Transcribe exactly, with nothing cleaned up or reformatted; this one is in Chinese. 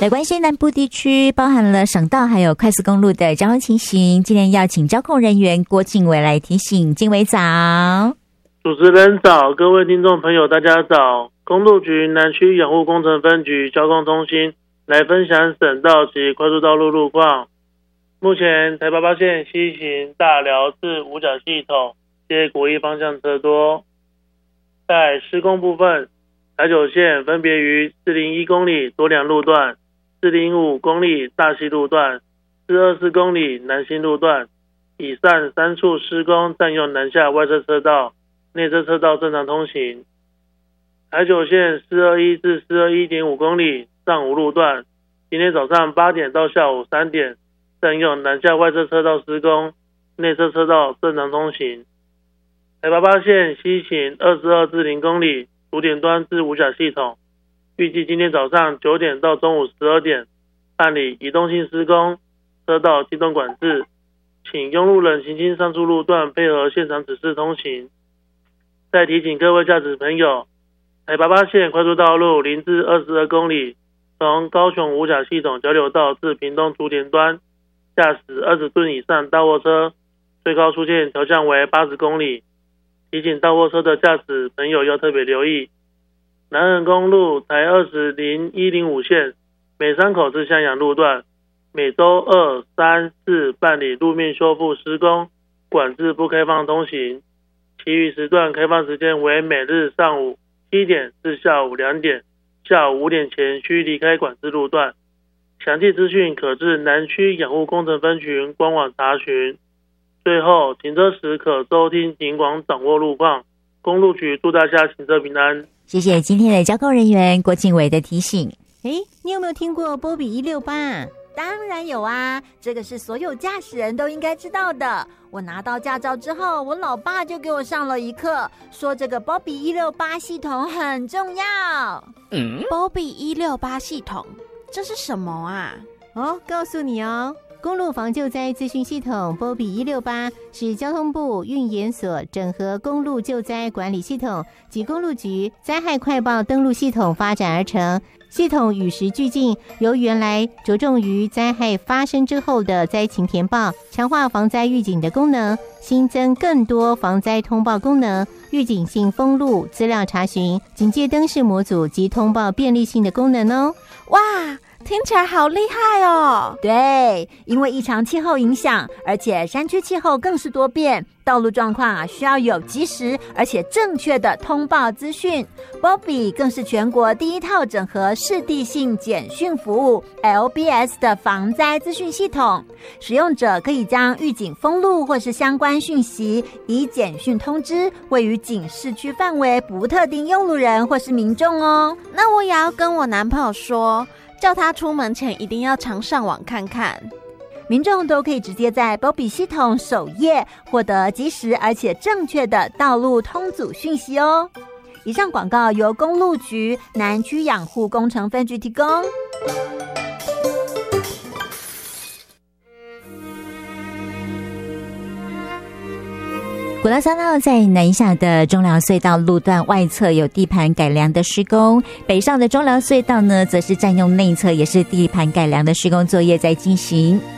来关心南部地区包含了省道还有快速公路的交通情形，今天要请交控人员郭敬伟来提醒。敬伟早。 主持人早，各位听众朋友大家早。公路局南区养护工程分局交控中心来分享省道及快速道路路况。目前台八八线西行大寮至五甲系统皆国一方向车多。在施工部分，台九线分别于四零一公里多良路段、四零五公里大溪路段、四二四公里南新路段，以上三处施工占用南下外侧车道，内侧车道正常通行。台九线四二一至四二一点五公里上午路段，今天早上八点到下午三点占用南下外侧车道施工，内侧车道正常通行。台八八线西行二十二至零公里主点端至五甲系统，预计今天早上九点到中午十二点办理移动性施工，车道机动管制，请用路人行经上述路段配合现场指示通行。再提醒各位驾驶朋友，台八八线快速道路零至二十二公里，从高雄五甲系统交流道至屏东主点端，驾驶二十吨以上大货车，最高出现调降为八十公里。提醒大货车的驾驶朋友要特别留意。南横公路台二十零一零五线美山口至向阳路段，每周二、三、四办理路面修复施工，管制不开放通行。其余时段开放时间为每日上午七点至下午两点，下午五点前需离开管制路段。详细资讯可至南区养护工程分局官网查询。最后，停车时可收听警广掌握路况。公路局祝大家行车平安。 谢谢今天的交控人员郭敬伟的提醒。 诶，你有没有听过波比一六八？ 当然有啊，这个是所有驾驶人都应该知道的。我拿到驾照之后，我老爸就给我上了一课，说这个波比一六八系统很重要。 嗯，波比一六八系统这是什么啊？ 哦，告诉你哦。公路防救灾资讯系统波比一六八是交通部运研所整合公路救灾管理系统及公路局灾害快报登录系统发展而成。系统与时俱进，由原来着重于灾害发生之后的灾情填报，强化防灾预警的功能，新增更多防灾通报功能，预警性封路、资料查询、警戒灯饰模组及通报便利性的功能哦。 哇，听起来好厉害哦。 对，因为异常气候影响，而且山区气候更是多变，道路状况啊需要有及时而且正确的通报资讯。Bobby 更是全国第一套整合市地性简讯服务 L B S 的防灾资讯系统，使用者可以将预警封路或是相关讯息以简讯通知位于警示区范围不特定用路人或是民众哦。 那我也要跟我男朋友说，叫他出门前一定要常上网看看。 民众都可以直接在 Bobby 系统首页获得及时而且正确的道路通组讯息哦。以上广告由公路局南区养护工程分局提供。 国道三号在南下的中寮隧道路段外侧有地盘改良的施工，北上的中寮隧道呢，则是占用内侧也是地盘改良的施工作业在进行。